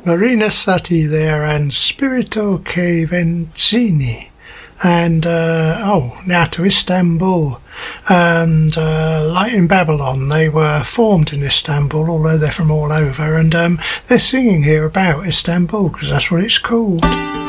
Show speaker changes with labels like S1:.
S1: Marina Sati there and Spirito che Vencini. And now to Istanbul, and Light in Babylon. They were formed in Istanbul, although they're from all over, and they're singing here about Istanbul because that's what it's called.